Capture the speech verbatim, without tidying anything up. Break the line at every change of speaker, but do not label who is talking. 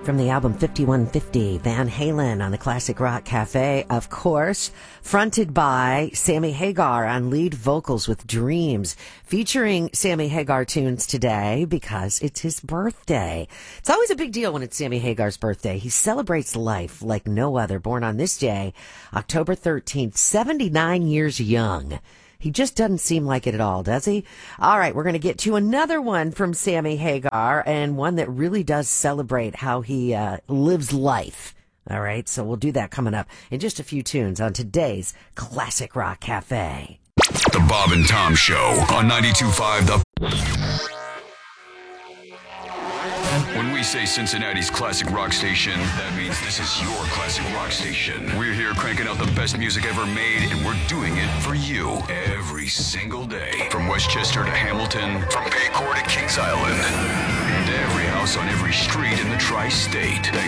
From the album fifty-one fifty, Van Halen on the Classic Rock Cafe, of course, fronted by Sammy Hagar on lead vocals with Dreams, featuring Sammy Hagar tunes today because it's his birthday. It's always a big deal when it's Sammy Hagar's birthday. He celebrates life like no other, born on this day, October thirteenth, seventy-nine years young. He just doesn't seem like it at all, does he? All right, we're going to get to another one from Sammy Hagar, and one that really does celebrate how he uh, lives life. All right, so we'll do that coming up in just a few tunes on today's Classic Rock Cafe.
The Bob and Tom Show on ninety-two point five The... When we say Cincinnati's classic rock station, that means this is your classic rock station. We're here cranking out the best music ever made, and we're doing it for you every single day. From Westchester to Hamilton, from Paycor to Kings Island, and every house on every street in the tri-state.